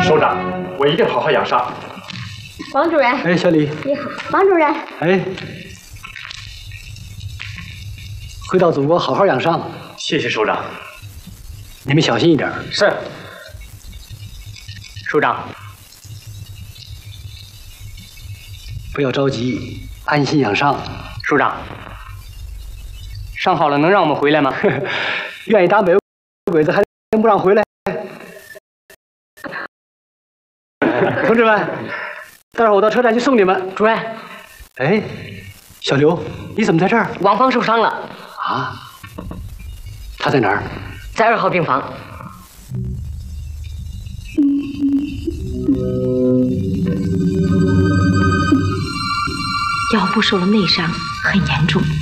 首长，我一定好好养伤。 王主任， 哎，小李， 你好，王主任。 哎，回到祖国好好养伤。 谢谢首长。 你们小心一点。 是。首长， 不要着急，安心养伤。 首长，伤好了能让我们回来吗？ 愿意打美鬼子还能不让回来？同志们，待会儿我到车站去送你们。 主任， 哎，小刘，你怎么在这儿？ 王芳受伤了。 啊？他在哪儿？ 在2号病房。 腰部受了内伤，很严重。